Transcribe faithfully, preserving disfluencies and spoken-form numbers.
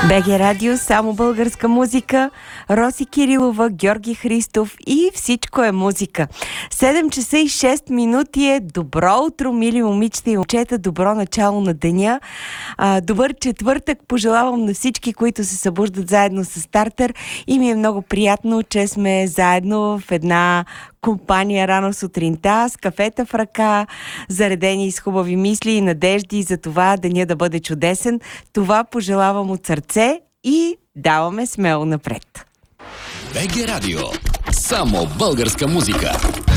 БГ Радио, само българска музика, Роси Кирилова, Георги Христов и всичко е музика. седем часа и шест минути е. Добро утро, мили момичета и момчета, добро начало на деня. А, добър четвъртък пожелавам на всички, които се събуждат заедно с Стартер, и ми е много приятно, че сме заедно в една компания рано сутринта, с кафета в ръка, заредени с хубави мисли и надежди за това деня да бъде чудесен. Това пожелавам от сърце и даваме смело напред. БГ Радио. Само българска музика.